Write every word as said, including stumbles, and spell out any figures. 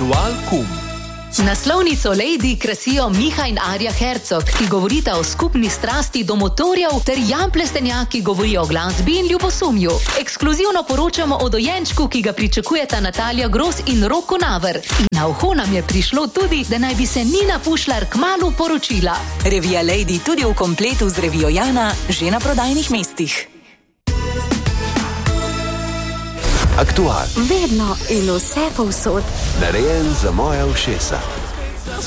Aktual kum. Naslovnico Lady krasijo Miha in Arja Hercog, ki govorita o skupni strasti do motorjev, ter Jan Plestenjak, ki govori o glasbi in ljubosumju. Ekskluzivno poročamo o dojenčku, ki ga pričakujeta Natalija Gros in Roko Naver. In na uho nam je prišlo tudi, da naj bi se Nina Pušlar kmalu poročila. Revija Lady tudi v kompletu z revijo Jana že na prodajnih mestih. Aktual. Vedno in vse povsod. Narejen za moja ušesa.